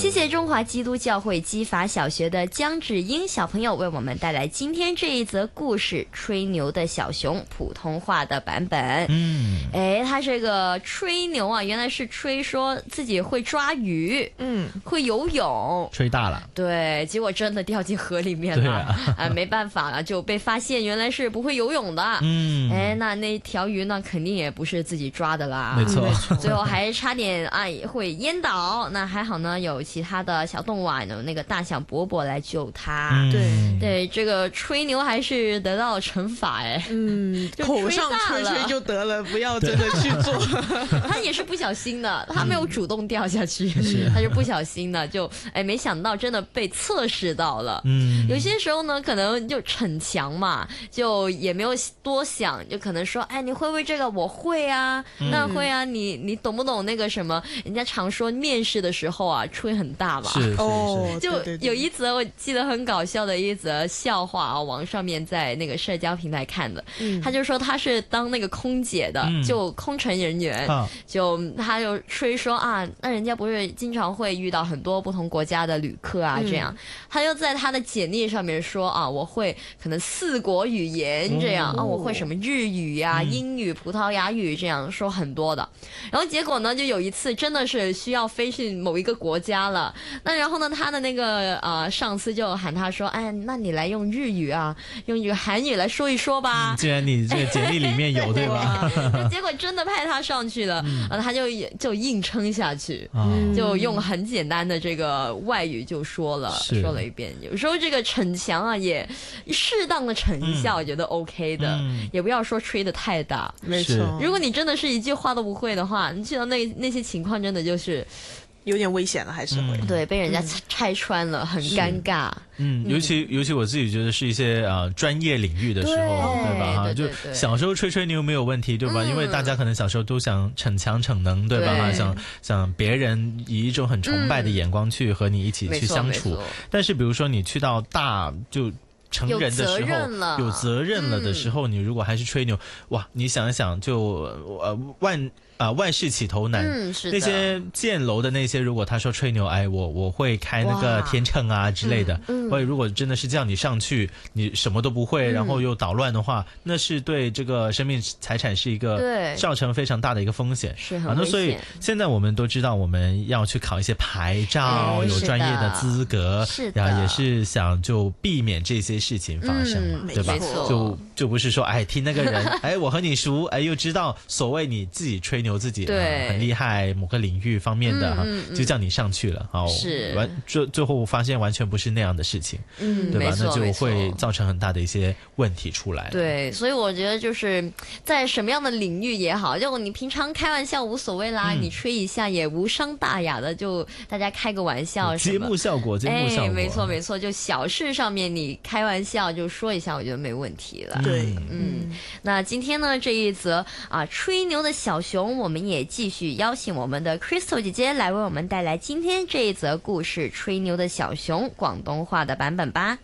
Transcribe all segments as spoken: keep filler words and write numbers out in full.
谢谢中华基督教会基法小学的江芷英小朋友为我们带来今天这一则故事《吹牛的小熊》普通话的版本。嗯，哎，他这个吹牛啊，原来是吹说自己会抓鱼，嗯，会游泳， 吹大了， 对，结果真的掉进河里面了，啊、呃，没办法了，就被发现原来是不会游泳的。嗯，哎，那那条鱼呢，肯定也不是自己抓的啦， 没错， 最后还差点啊会淹倒，那还好呢，有其他的小动物啊，有那个大象伯伯来救他。 嗯、对对，这个吹牛还是得到了惩罚哎。 嗯，口上吹吹就得了，不要真的去做。 他也是不小心的，他没有主动掉下去，嗯、他是不小心的，就哎没想到真的被测试到了。嗯，有些时候呢，可能就逞强嘛，就也没有多想，就可能说，哎，你会不会这个？我会啊，那会啊，嗯、你你懂不懂那个什么？人家常说面试的时候啊，吹很大嘛。 是是是。 哦， 就有一则我记得很搞笑的一则笑话啊，网上面在那个社交平台看的，嗯、他就说他是当那个空姐的，嗯、就空乘人员，嗯、就他就吹说啊，那人家不是经常会遇到很多不同国家的旅客啊，这样，嗯、他就在他的简历上面说啊，我会可能四国语言这样、哦、啊，我会什么日语呀、啊、嗯、英语、葡萄牙语这样说很多的，然后结果呢，就有一次真的是需要飞去某一个国家了，那然后呢，他的那个呃上司就喊他说，哎，那你来用日语啊，用一个韩语来说一说吧。 嗯、既然你这个简历里面有对吧？ 结果真的派他上去了，嗯、然后他就就硬撑下去， 嗯、 就用很简单的这个外语就说了说了一遍。有时候这个逞强啊，也适当的逞一下，我觉得 OK 的，嗯、也不要说吹得太大。 没错， 如果你真的是一句话都不会的话，你去到那那些情况，真的就是有点危险了，还是会、 嗯、对被人家拆穿了，嗯、很尴尬。 嗯，尤其尤其我自己觉得是一些呃专业领域的时候， 对, 对吧？哈，就小时候吹吹牛没有问题，对吧？嗯、因为大家可能小时候都想逞强逞能，对吧？哈，想想别人以一种很崇拜的眼光去和你一起去相处。嗯、但是比如说你去到大就。成人的时候有责任了， 有责任了的时候，嗯、你如果还是吹牛，哇！你想一想就，呃万啊、呃、万事起头难， 嗯、是的那些建楼的那些，如果他说吹牛，哎，我我会开那个天秤啊之类的，嗯嗯、或者如果真的是叫你上去，你什么都不会，嗯、然后又捣乱的话，那是对这个生命财产是一个造成非常大的一个风险， 是很啊。那所以现在我们都知道，我们要去考一些牌照，嗯、有专业的资格， 是的， 呀，也是想就避免这些事情发生嘛， 嗯、 对吧？就就不是说哎听那个人哎我和你熟哎又知道所谓你自己吹牛自己、呃、很厉害某个领域方面的、嗯嗯、就叫你上去了，好是完最最后发现完全不是那样的事情， 嗯， 对吧？那就会造成很大的一些问题出来。 对，所以我觉得就是在什么样的领域也好，就你平常开玩笑无所谓啦，嗯、你吹一下也无伤大雅的，就大家开个玩笑什么， 节目效果，节目效果， 哎，没错没错，就小事上面你开玩笑就说一下，我觉得没问题了。 对， 嗯，那今天呢这一则啊吹牛的小熊，我们也继续邀请我們的 Crystal 姐姐來為我們帶來今天這一則故事《吹牛的小熊》廣東話的版本吧。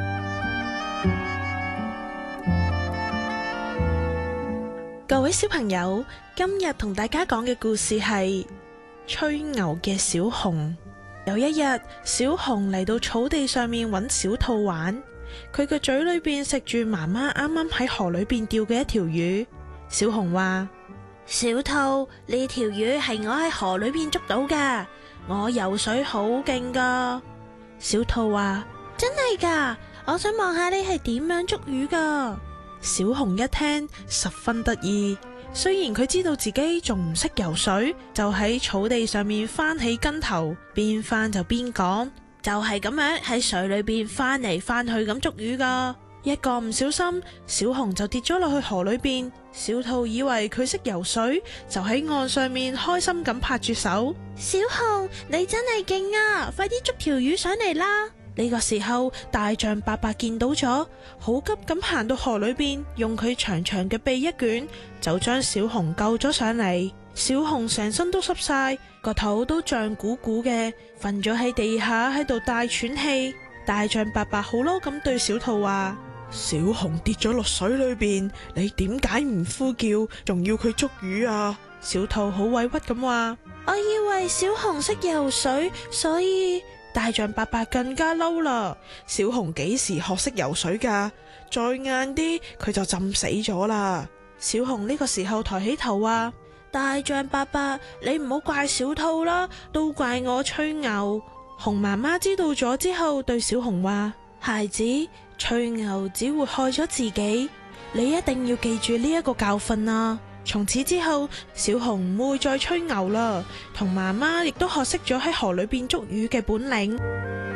各位小朋友，今日同大家講嘅故事係吹牛嘅小熊。有一日，小熊嚟到草地上面揾小兔玩，佢嘅嘴裏邊食住媽媽啱啱喺河裏邊釣嘅一條魚。小熊話：小兔，呢條魚係我喺河裏邊捉到噶，我游水好勁噶。小兔話：真係噶，我想望下你係點樣捉魚噶。小熊一聽十分得意，雖然佢知道自己仲唔識游水，就喺草地上面翻起跟頭，邊翻就邊講，就係咁樣喺水裏邊翻嚟翻去咁捉魚噶。一個唔小心，小熊就跌咗落去河裏邊。小兔以為佢識游水，就喺岸上面開心咁拍住手。小熊，你真係勁啊！快啲捉條魚上嚟啦！呢個時候，大象伯伯見到咗，好急咁行到河裏邊，用佢長長嘅鼻一捲，就將小熊救咗上嚟。小熊成身都濕晒，個頭都脹鼓鼓嘅，瞓咗喺地下喺度大喘氣。大象伯伯好嬲咁對小兔話：小熊跌咗落水裏邊，你點解唔呼叫，仲要佢捉魚啊？小兔好委屈咁話： 我以為小熊識游水，所以大象伯伯更加嬲啦。小熊幾時學識游水噶？再晏啲佢就浸死咗啦。小熊呢個時候抬起頭話：大象伯伯，你唔好怪小兔啦，都怪我吹牛。熊媽媽知道咗之後對小熊話：孩子，吹牛只會害咗自己，你一定要記住呢一個教訓啊！從此之後，小熊唔會再吹牛啦，同媽媽亦都學識咗喺河裏邊捉魚嘅本領。